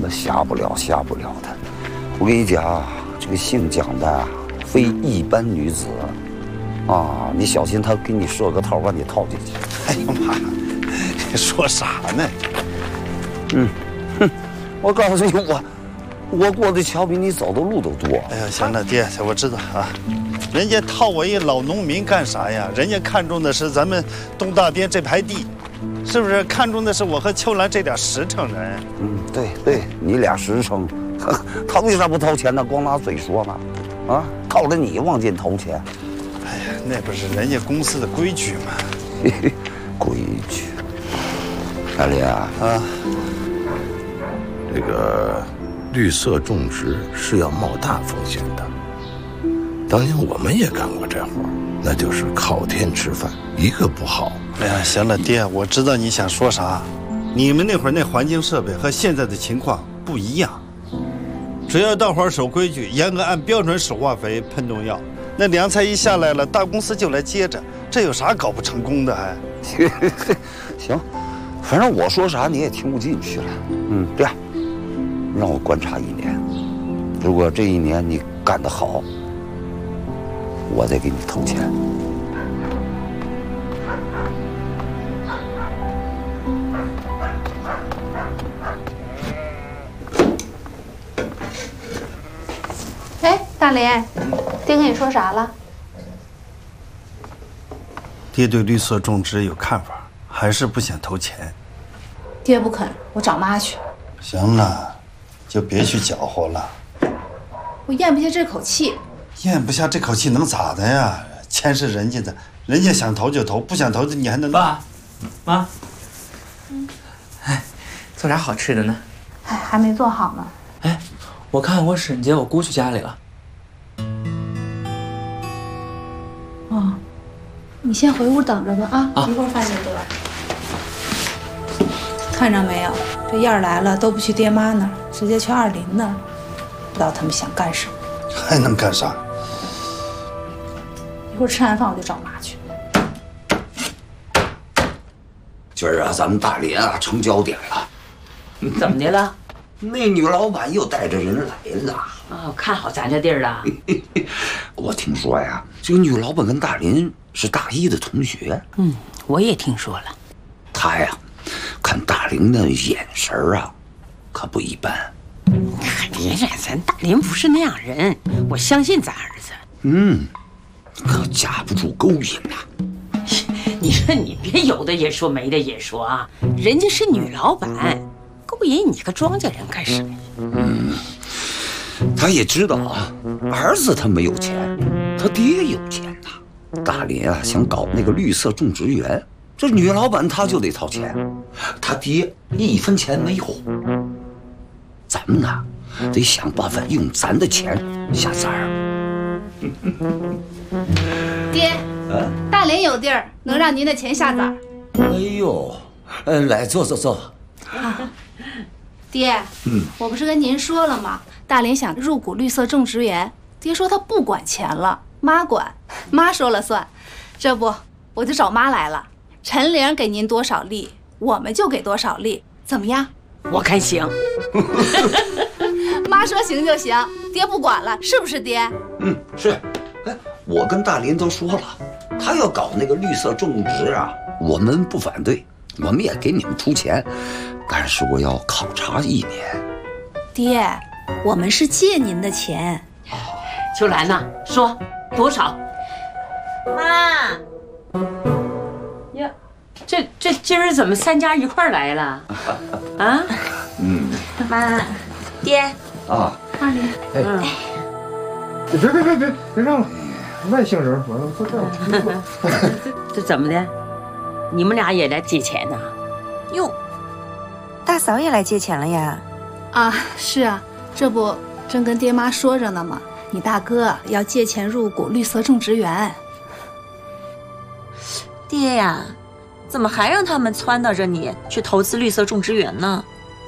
了，下不了的。我跟你讲，这个姓蒋的啊，非一般女子啊，你小心她给你设个套，把你套进去。 哎呀妈，你说啥呢？ 我告诉你，我过的桥比你走的路都多。 哎呀，行了，爹，我知道啊。人家套我一老农民干啥呀？人家看中的是咱们东大边这排地，是不是？看中的是我和秋兰这点实诚人。 对，你俩实诚。他为啥不掏钱呢？光拿嘴说呢？啊，靠着你往进投钱。 哎呀，那不是人家公司的规矩吗？ 规矩。大林啊， 这个绿色种植是要冒大风险的。当年我们也干过这活，那就是靠天吃饭，一个不好。 哎呀，行了，爹，我知道你想说啥。你们那会儿那环境设备和现在的情况不一样，只要大伙儿守规矩，严格按标准使化肥、喷农药，那粮菜一下来了，大公司就来接着，这有啥搞不成功的还？ 行，反正我说啥你也听不进去了。这样，让我观察1年，如果这1年你干得好，我再给你投钱。 哎，大林，爹跟你说啥了？ 爹对绿色种植有看法，还是不想投钱。 爹不肯，我找妈去。 行了，就别去搅和了。 我咽不下这口气。 咽不下这口气能咋的呀？钱是人家的，人家想投就投，不想投你还能？ 爸，妈，哎，做啥好吃的呢？ 哎，还没做好呢。 哎，我看我婶姐我姑去家里了。 哦，你先回屋等着吧啊，一会儿饭就得。看着没有，这燕儿来了都不去爹妈那儿，直接去二林那儿，不知道他们想干什么。 还能干啥？ 一会儿吃完饭我就找妈去。 今儿啊，咱们大连啊成焦点了。 怎么的了？ 那女老板又带着人来了。 哦，看好咱这地儿了。 我听说呀，这个女老板跟大林是大一的同学。 我也听说了。 她呀，看大林的眼神啊，可不一般。 别人咱大林不是那样人，我相信咱儿子。 可架不住勾引呐。 你说你别有的也说没的也说啊，人家是女老板，勾引你个庄稼人干什么呀？ 他也知道啊，儿子他没有钱，他爹有钱呐。大林啊想搞那个绿色种植园，这女老板她就得掏钱，他爹1分钱没有。咱们呢，得想办法用咱的钱下崽儿。 爹，大连有地儿能让您的钱下崽儿。 哎呦，来坐。 爹，我不是跟您说了吗？大连想入股绿色种植园，爹说他不管钱了，妈管，妈说了算。这不，我就找妈来了。陈玲给您多少利，我们就给多少利，怎么样？ 我看行。 妈说行就行，爹不管了，是不是爹？ 是。哎，我跟大林都说了，他要搞那个绿色种植啊，我们不反对，我们也给你们出钱，但是我要考察1年。 爹，我们是借您的钱。 秋兰呐，说多少？ 妈， 呀，这今儿怎么3家一块儿来了？啊？ 妈，爹啊， 二林， 别让了，外姓人完了坐这儿。 这怎么的？你们俩也来借钱呐？ 哟，大嫂也来借钱了呀？ 啊，是啊，这不正跟爹妈说着呢吗？你大哥要借钱入股绿色种植园。 爹呀，怎么还让他们撺掇着你去投资绿色种植园呢？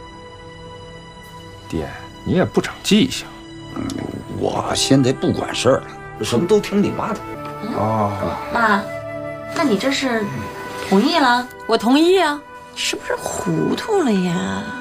爹，你也不长记性。 我现在不管事儿了，什么都听你妈的。 妈，那你这是同意了？ 我同意啊。 是不是糊涂了呀？